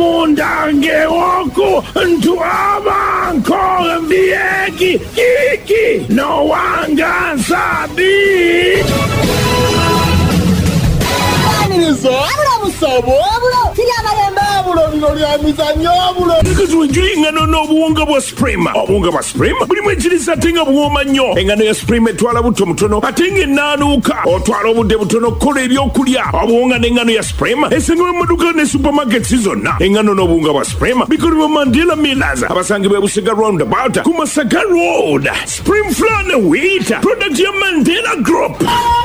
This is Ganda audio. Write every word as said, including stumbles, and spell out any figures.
mundange woku ntwaba nkore mbieki kiki no wanga sabi Because we're doing an obuwunga bwa Supreme. Obuwunga bwa Supreme buli mwekirisa ate nga buwooma nnyo. Engano ya Supreme etwala buto mutono ate nga ennaanuuka. Otwala obudde butono okukola ebyokulya. Obuwunga n'engano ya Supreme esangibwa mu maduuka ne supermarkets zonna. Engano n'obuwunga bwa Supreme bikolebwa Mandela Millers abasangibwa e Busega Roundabout ku Masaka Road. Supreme Flour ne Wheat product ya Mandela Group.